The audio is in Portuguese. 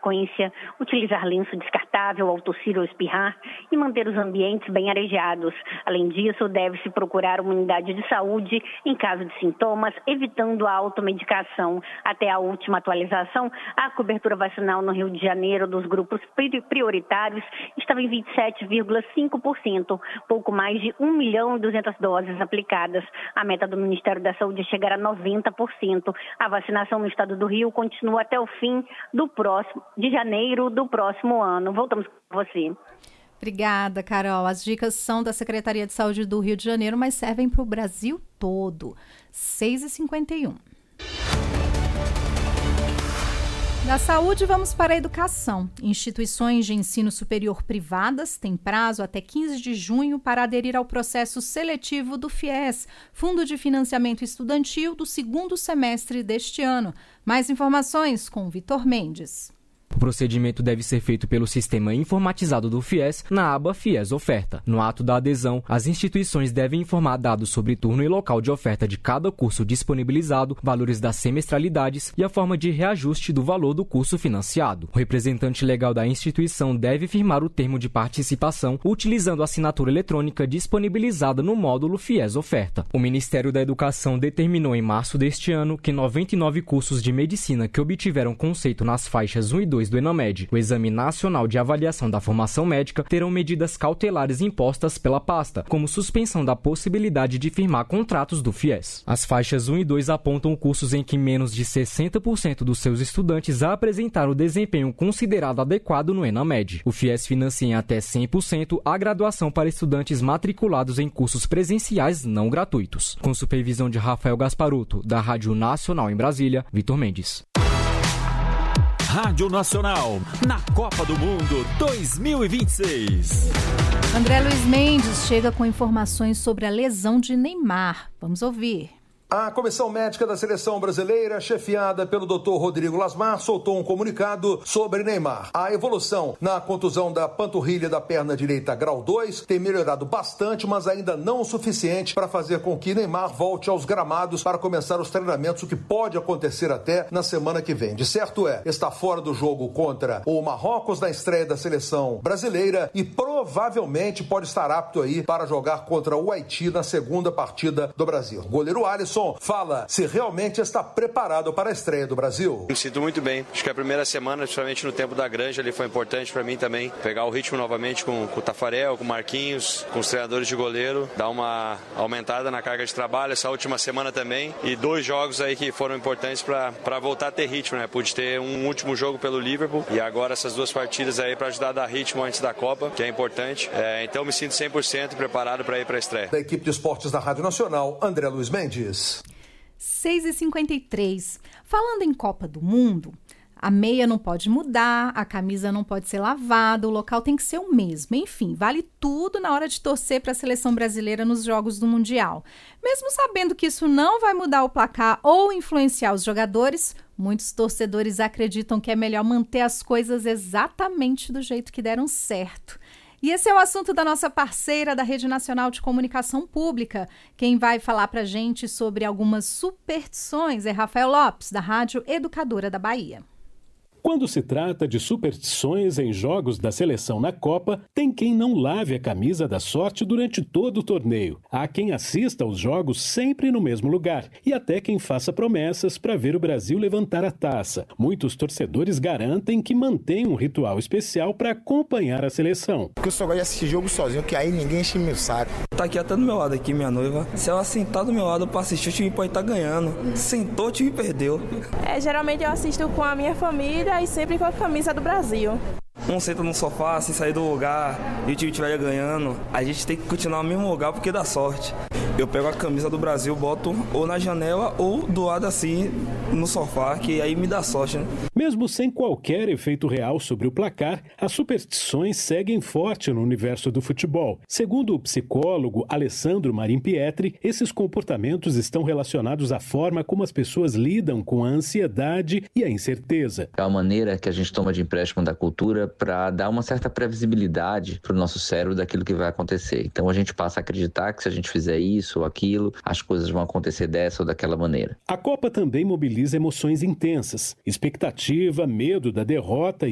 frequência, utilizar lenço descartável ao tossir ou espirrar e manter os ambientes bem arejados. Além disso, deve-se procurar uma unidade de saúde em caso de sintomas, evitando a automedicação. Até a última atualização, a cobertura vacinal no Rio de Janeiro dos grupos prioritários estava em 27,5%, pouco mais de 1.200.000 doses aplicadas. A meta do Ministério da Saúde é chegar a 90%. A vacinação no estado do Rio continua até o fim de janeiro do próximo ano. Voltamos com você. Obrigada, Carol. As dicas são da Secretaria de Saúde do Rio de Janeiro, mas servem para o Brasil todo. 6h51. Da saúde, vamos para a educação. Instituições de ensino superior privadas têm prazo até 15 de junho para aderir ao processo seletivo do FIES, Fundo de Financiamento Estudantil, do segundo semestre deste ano. Mais informações com Vitor Mendes. O procedimento deve ser feito pelo sistema informatizado do FIES na aba FIES Oferta. No ato da adesão, as instituições devem informar dados sobre turno e local de oferta de cada curso disponibilizado, valores das semestralidades e a forma de reajuste do valor do curso financiado. O representante legal da instituição deve firmar o termo de participação utilizando a assinatura eletrônica disponibilizada no módulo FIES Oferta. O Ministério da Educação determinou em março deste ano que 99 cursos de medicina que obtiveram conceito nas faixas 1 e 2 do ENAMED, o Exame Nacional de Avaliação da Formação Médica, terão medidas cautelares impostas pela pasta, como suspensão da possibilidade de firmar contratos do FIES. As faixas 1 e 2 apontam cursos em que menos de 60% dos seus estudantes apresentaram o desempenho considerado adequado no ENAMED. O FIES financia em até 100% a graduação para estudantes matriculados em cursos presenciais não gratuitos. Com supervisão de Rafael Gasparuto, da Rádio Nacional em Brasília, Vitor Mendes. Rádio Nacional, na Copa do Mundo 2026. André Luiz Mendes chega com informações sobre a lesão de Neymar. Vamos ouvir. A comissão médica da seleção brasileira, chefiada pelo Dr. Rodrigo Lasmar, soltou um comunicado sobre Neymar. A evolução na contusão da panturrilha da perna direita grau 2 tem melhorado bastante, mas ainda não o suficiente para fazer com que Neymar volte aos gramados para começar os treinamentos, o que pode acontecer até na semana que vem. De certo está fora do jogo contra o Marrocos na estreia da seleção brasileira e provavelmente pode estar apto aí para jogar contra o Haiti na segunda partida do Brasil. O goleiro Alisson fala se realmente está preparado para a estreia do Brasil. Me sinto muito bem. Acho que a primeira semana, principalmente no tempo da Granja, ali foi importante para mim também pegar o ritmo novamente com o Tafarel, com o Marquinhos, com os treinadores de goleiro, dar uma aumentada na carga de trabalho essa última semana também. E 2 jogos aí que foram importantes para voltar a ter ritmo, né? Pude ter um último jogo pelo Liverpool e agora essas 2 partidas aí para ajudar a dar ritmo antes da Copa, que é importante. Então me sinto 100% preparado para ir para a estreia. Da equipe de esportes da Rádio Nacional, André Luiz Mendes. 6h53. Falando em Copa do Mundo, a meia não pode mudar, a camisa não pode ser lavada, o local tem que ser o mesmo. Enfim, vale tudo na hora de torcer para a seleção brasileira nos Jogos do Mundial. Mesmo sabendo que isso não vai mudar o placar ou influenciar os jogadores, muitos torcedores acreditam que é melhor manter as coisas exatamente do jeito que deram certo. E esse é o assunto da nossa parceira da Rede Nacional de Comunicação Pública. Quem vai falar para a gente sobre algumas superstições é Rafael Lopes, da Rádio Educadora da Bahia. Quando se trata de superstições em jogos da seleção na Copa, tem quem não lave a camisa da sorte durante todo o torneio. Há quem assista aos jogos sempre no mesmo lugar e até quem faça promessas para ver o Brasil levantar a taça. Muitos torcedores garantem que mantêm um ritual especial para acompanhar a seleção. Porque eu só gosto de assistir jogo sozinho, que aí ninguém enche meu saco. Tá aqui até do meu lado, aqui minha noiva. Se ela sentar do meu lado para assistir, o time pode estar ganhando. Sentou, o time perdeu. Geralmente eu assisto com a minha família e sempre com a camisa do Brasil. Um senta no sofá, se sair do lugar e o time estiver ganhando, a gente tem que continuar no mesmo lugar porque dá sorte. Eu pego a camisa do Brasil, boto ou na janela ou do lado assim no sofá, que aí me dá sorte, né? Mesmo sem qualquer efeito real sobre o placar, as superstições seguem forte no universo do futebol. Segundo o psicólogo Alessandro Marin Pietri, esses comportamentos estão relacionados à forma como as pessoas lidam com a ansiedade e a incerteza. É a maneira que a gente toma de empréstimo da cultura para dar uma certa previsibilidade para o nosso cérebro daquilo que vai acontecer. Então a gente passa a acreditar que se a gente fizer isso ou aquilo, as coisas vão acontecer dessa ou daquela maneira. A Copa também mobiliza emoções intensas, expectativa, medo da derrota